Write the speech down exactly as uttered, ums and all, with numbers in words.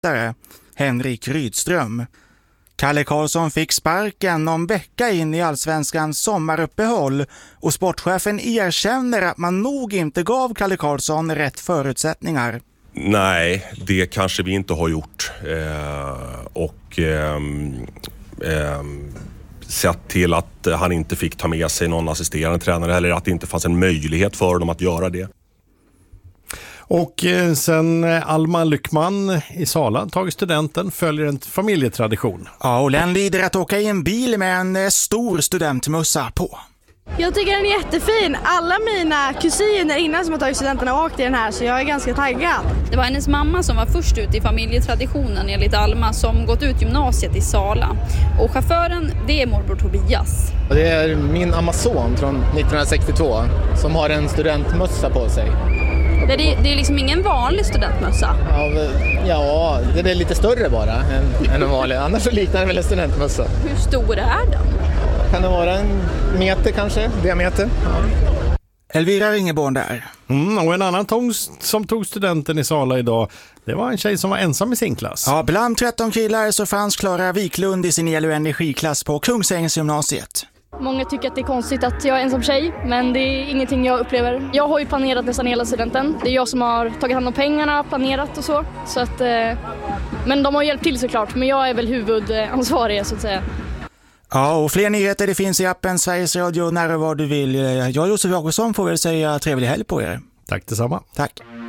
ersättare, Henrik Rydström. Kalle Karlsson fick sparken någon vecka in i Allsvenskans sommaruppehåll och sportchefen erkänner att man nog inte gav Kalle Karlsson rätt förutsättningar. Nej, det kanske vi inte har gjort. Eh, och eh, eh, sett till att han inte fick ta med sig någon assisterande tränare eller att det inte fanns en möjlighet för dem att göra det. Och sen Alma Lyckman i Sala, tagit studenten, följer en familjetradition. Ja, och den lider att åka i en bil med en stor studentmössa på. Jag tycker den är jättefin. Alla mina kusiner innan som har tagit studenten har åkt i den här, så jag är ganska taggad. Det var hennes mamma som var först ut i familjetraditionen enligt Alma, som gått ut gymnasiet i Sala. Och chauffören, det är morbror Tobias. Det är min Amazon från nittonhundrasextiotvå som har en studentmössa på sig. Det är, det är liksom ingen vanlig studentmössa. Ja, ja, det är lite större bara än, än en vanlig. Annars så liknar det väl en studentmössa. Hur stor är den? Kan det vara en meter kanske? Diameter? Ja. Elvira Ringeborn där. Mm, och en annan tog, som tog studenten i Sala idag, det var en tjej som var ensam i sin klass. Ja, bland tretton killar så fanns Klara Wiklund i sin el- och energiklass på Kungsängens-gymnasiet. Många tycker att det är konstigt att jag är ensam tjej, men det är ingenting jag upplever. Jag har ju planerat nästan hela studenten. Det är jag som har tagit hand om pengarna, planerat och så. så att, eh, men de har hjälpt till såklart, men jag är väl huvudansvarig så att säga. Ja, och fler nyheter det finns i appen Sveriges Radio när och var du vill. Jag, Josef Jakobsson, får väl säga trevlig helg på er. Tack detsamma. Tack.